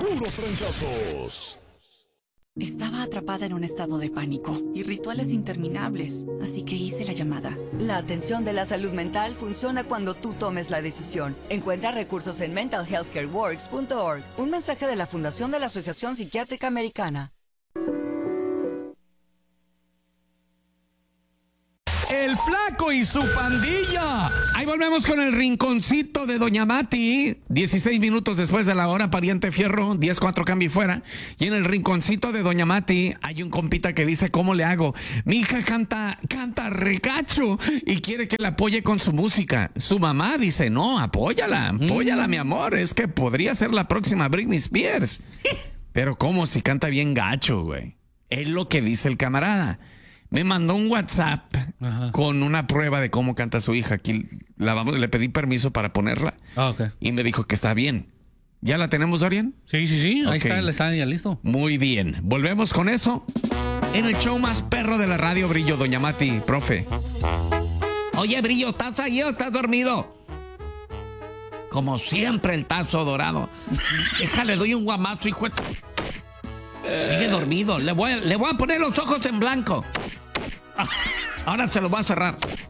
puros fracasos. Estaba atrapada en un estado de pánico y rituales interminables, así que hice la llamada. La atención de la salud mental funciona cuando tú tomes la decisión. Encuentra recursos en mentalhealthcareworks.org. Un mensaje de la Fundación de la Asociación Psiquiátrica Americana. El Flaco y su pandilla. Ahí volvemos con el rinconcito de Doña Mati. 16 minutos después de la hora, pariente fierro, 10-4 cambio y fuera. Y en el rinconcito de Doña Mati hay un compita que dice, ¿cómo le hago? Mi hija canta recacho y quiere que la apoye con su música. Su mamá dice, no, apóyala, mi amor. Es que podría ser la próxima Britney Spears. Pero ¿cómo si canta bien gacho, güey? Es lo que dice el camarada. Me mandó un WhatsApp con una prueba de cómo canta su hija. Aquí le pedí permiso para ponerla. Okay. Y me dijo que está bien. ¿Ya la tenemos, Dorian? Sí. Ahí está ya listo. Muy bien. Volvemos con eso en el show más perro de la radio, Brillo, Doña Mati, profe. Oye, Brillo, ¿estás ahí o estás dormido? Como siempre, el tazo dorado. Déjale, doy un guamazo, hijo. Sigue dormido. Le voy a poner los ojos en blanco. Ahora se los voy a cerrar.